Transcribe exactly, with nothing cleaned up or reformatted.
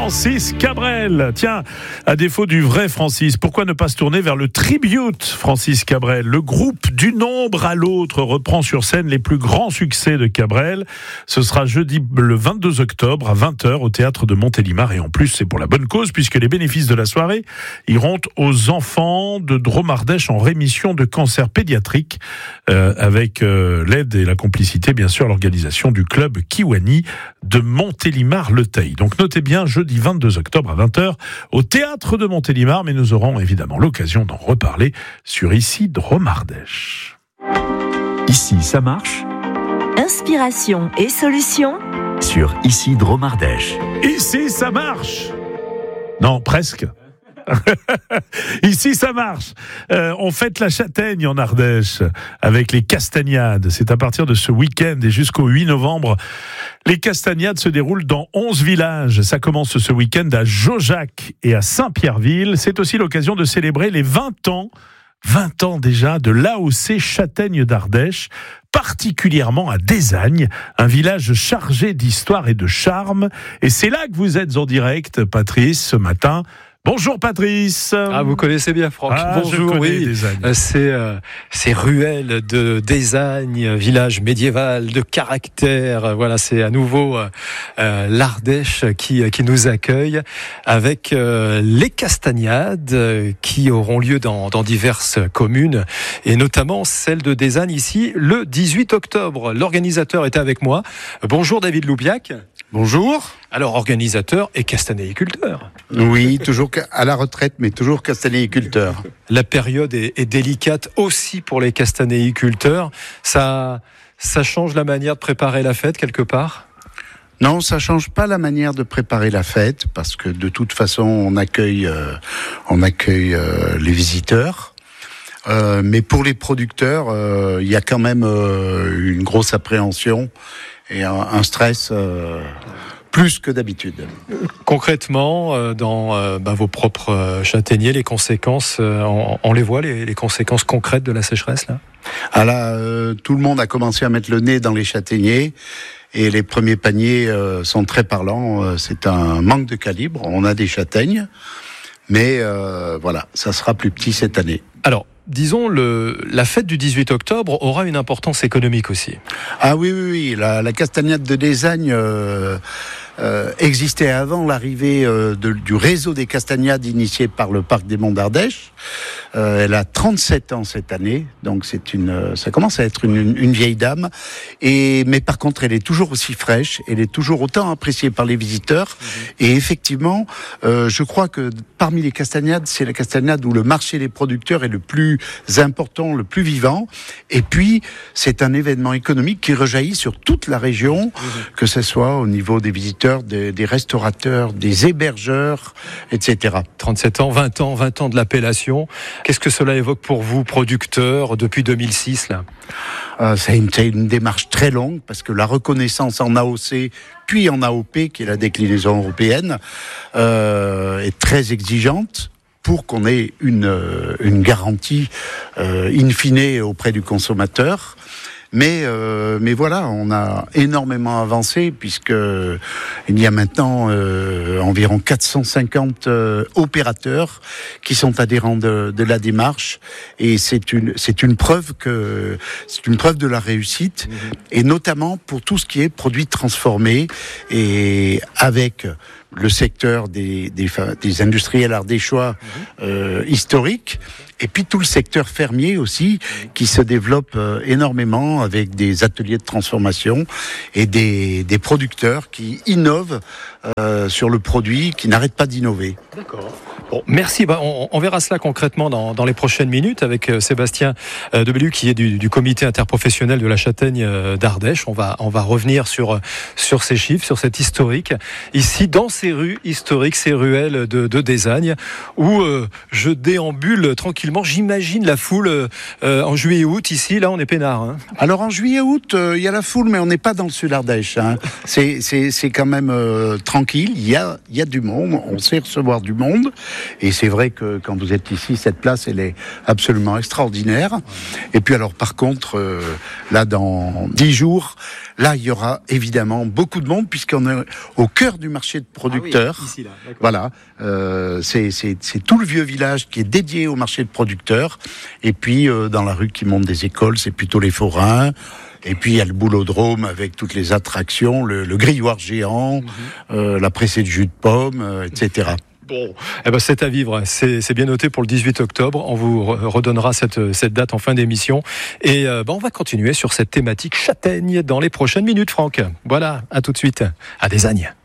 Francis Cabrel. Tiens, à défaut du vrai Francis, pourquoi ne pas se tourner vers le tribute Francis Cabrel? Le groupe du nombre à l'autre reprend sur scène les plus grands succès de Cabrel. Ce sera jeudi le vingt-deux octobre à vingt heures au théâtre de Montélimar. Et en plus, c'est pour la bonne cause puisque les bénéfices de la soirée iront aux enfants de Dromardèche en rémission de cancer pédiatrique euh, avec euh, l'aide et la complicité, bien sûr, l'organisation du club Kiwani de Montélimar-le-Teil. Donc notez bien, jeudi vingt-deux octobre à vingt heures au théâtre de Montélimar, mais nous aurons évidemment l'occasion d'en reparler sur Ici Dromardèche. Ici ça marche. Inspiration et solutions Sur Ici Dromardèche. Ici ça marche. Non, presque. Ici ça marche. Euh, on fête la châtaigne en Ardèche avec les castagnades. C'est à partir de ce week-end et jusqu'au huit novembre. Les castagnades se déroulent dans onze villages. Ça commence ce week-end à Jaujac et à Saint-Pierreville. C'est aussi l'occasion de célébrer les vingt ans, vingt ans déjà, de l'A O C Châtaigne d'Ardèche, particulièrement à Désagne, un village chargé d'histoire et de charme. Et c'est là que vous êtes en direct, Patrice, ce matin. Bonjour Patrice. Ah, vous connaissez bien Franck. Ah, bonjour, je connais oui. Désagne. C'est euh, ces ruelles de Désagne, village médiéval de caractère. Voilà, c'est à nouveau euh, l'Ardèche qui qui nous accueille avec euh, les castagnades euh, qui auront lieu dans dans diverses communes et notamment celle de Désagne ici le dix-huit octobre. L'organisateur est avec moi. Bonjour David Loubiac. Bonjour. Alors organisateur et castanéiculteur. Oui, toujours à la retraite, mais toujours castanéiculteur. La période est, est délicate aussi pour les castanéiculteurs. Ça, ça change la manière de préparer la fête quelque part ? Non, ça change pas la manière de préparer la fête, parce que de toute façon, on accueille, euh, on accueille euh, les visiteurs. Euh, mais pour les producteurs, euh, il y a quand même euh, une grosse appréhension et un, un stress euh, plus que d'habitude. Concrètement, euh, dans euh, bah, vos propres euh, châtaigniers, les conséquences, euh, on, on les voit, les, les conséquences concrètes de la sécheresse là ? Ah là, euh, tout le monde a commencé à mettre le nez dans les châtaigniers. Et les premiers paniers euh, sont très parlants. Euh, c'est un manque de calibre. On a des châtaignes, mais euh, voilà, ça sera plus petit cette année. Alors, disons, le, la fête du dix-huit octobre aura une importance économique aussi. Ah oui, oui, oui. La, la castagnade de Désagne euh, euh, existait avant l'arrivée euh, de, du réseau des castagnades initié par le parc des Monts d'Ardèche. Euh, elle a trente-sept ans cette année, donc c'est une, ça commence à être une, une, une vieille dame. Et mais par contre, elle est toujours aussi fraîche, elle est toujours autant appréciée par les visiteurs. Mmh. Et effectivement, euh, je crois que parmi les castagnades, c'est la castagnade où le marché des producteurs est le plus important, le plus vivant. Et puis, c'est un événement économique qui rejaillit sur toute la région, mmh. que ce soit au niveau des visiteurs, des, des restaurateurs, des hébergeurs, et cetera. trente-sept ans, vingt ans, vingt ans de l'appellation. Qu'est-ce que cela évoque pour vous, producteurs, depuis deux mille six là ? euh, c'est, une, c'est une démarche très longue, parce que la reconnaissance en A O C, puis en A O P, qui est la déclinaison européenne, euh, est très exigeante pour qu'on ait une, une garantie euh, in fine auprès du consommateur. Mais, euh, mais voilà, on a énormément avancé, puisque il y a maintenant euh, environ quatre cent cinquante euh, opérateurs qui sont adhérents de, de la démarche, et c'est une c'est une preuve que c'est une preuve de la réussite, mmh. et notamment pour tout ce qui est produits transformés, et avec le secteur des, des, des industriels ardéchois euh, historiques, et puis tout le secteur fermier aussi, qui se développe euh, énormément avec des ateliers de transformation et des, des producteurs qui innovent euh, sur le produit, qui n'arrêtent pas d'innover. D'accord. Bon, merci. Bah, on, on verra cela concrètement dans, dans les prochaines minutes avec euh, Sébastien euh, Debellu, qui est du, du comité interprofessionnel de la châtaigne euh, d'Ardèche. On va, on va revenir sur, sur ces chiffres, sur cet historique. Ici, dans ces rues historiques, ces ruelles de, de Désagne, où euh, je déambule tranquillement. J'imagine la foule euh, en juillet-août. Ici, là, on est peinard. Hein. Alors, en juillet-août, il euh, y a la foule, mais on n'est pas dans le sud d'Ardèche. Hein. C'est, c'est, c'est quand même euh, tranquille. Il y a, y a du monde. On sait recevoir du monde. Et c'est vrai que quand vous êtes ici, cette place, elle est absolument extraordinaire. Et puis alors, par contre, euh, là, dans dix jours, là, il y aura évidemment beaucoup de monde, puisqu'on est au cœur du marché de producteurs. producteurs. Ah oui, ici, là, d'accord. Voilà, euh, c'est, c'est, c'est tout le vieux village qui est dédié au marché de producteurs. Et puis euh, dans la rue qui monte des écoles, c'est plutôt les forains. Et puis il y a le boulodrome avec toutes les attractions, le, le grilloir géant, mmh. euh, la pressée de jus de pomme, euh, et cetera. Bon, eh ben c'est à vivre, c'est, c'est bien noté pour le dix-huit octobre. On vous redonnera cette, cette date en fin d'émission. Et euh, ben on va continuer sur cette thématique châtaigne dans les prochaines minutes, Franck. Voilà, à tout de suite, à Desagnes.